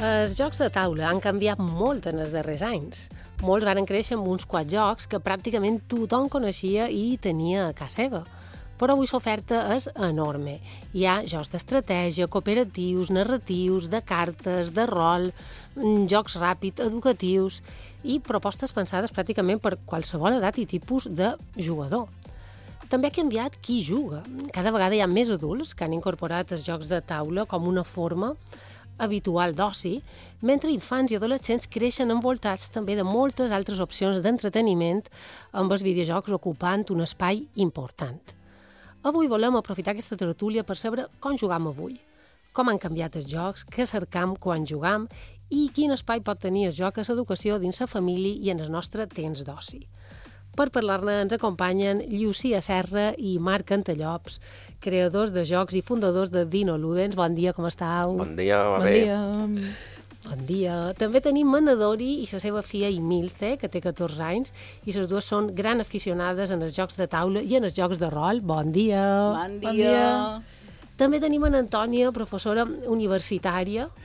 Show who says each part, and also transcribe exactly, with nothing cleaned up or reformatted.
Speaker 1: Els jocs de taula han canviat molt en els darrers anys. Molts van créixer amb uns quants jocs que pràcticament tothom coneixia i tenia a casa seva. Però avui l'oferta és enorme. Hi ha jocs d'estratègia, cooperatius, narratius, de cartes, de rol, jocs ràpids, educatius i propostes pensades pràcticament per qualsevol edat i tipus de jugador. També ha canviat qui juga. Cada vegada hi ha més adults que han incorporat els jocs de taula com una forma habitual d'oci, mentre infants i adolescents creixen envoltats també de moltes altres opcions d'entreteniment amb els videojocs ocupant un espai important. Avui volem aprofitar aquesta tertúlia per saber com jugam avui, com han canviat els jocs, què cercam quan jugam i quin espai pot tenir el joc a l'educació dins la família i en el nostre temps d'oci. Per parlar-ne ens acompanyen Llucia Serra i Marc Cantallops, creadors de jocs i fundadors de Dino Ludens. Bon dia, com estàu?
Speaker 2: Bon dia, va
Speaker 3: Bon
Speaker 2: bé.
Speaker 3: dia.
Speaker 1: Bon dia. També tenim Manadori i la seva filla Imilce, que té catorze anys, i les dues són gran aficionades en els jocs de taula i en els jocs de rol. Bon dia.
Speaker 4: Bon dia.
Speaker 3: Bon dia.
Speaker 1: També tenim en Antònia, professora universitària,